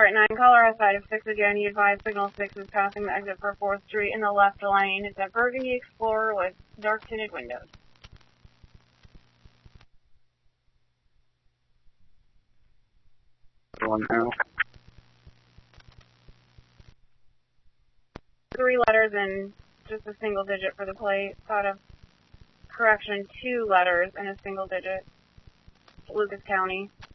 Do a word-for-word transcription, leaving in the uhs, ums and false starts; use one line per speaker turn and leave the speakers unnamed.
Detroit nine, caller outside of six again. You advise signal six is passing the exit for fourth Street in the left lane. It's a Burgundy Explorer with dark tinted windows.
One now.
Three letters and just a single digit for the plate. Thought of correction, two letters and a single digit. Lucas County.